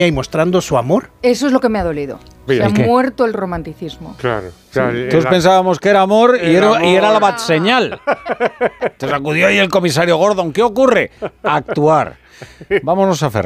y mostrando su amor. Eso es lo que me ha dolido. Se ha muerto el romanticismo. Claro. Entonces pensábamos que era amor y era la bat-señal. Entonces acudió ahí el comisario Gordon. ¿Qué ocurre? Actuar. Vámonos a Ferraz.